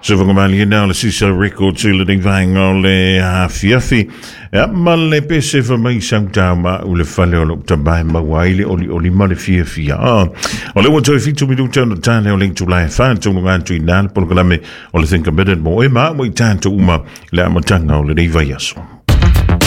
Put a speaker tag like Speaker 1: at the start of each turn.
Speaker 1: So vangamali na le sisa record le ding vang le fiafi ma le pese fa mai sautama u le fale o tabai ma waile oli ma le fiafi o le wato fitu mi duta no tane o link to life fan to ngantu ina por kalame o le think better mo e ma mo tanto uma le amatanga o le dei vai aso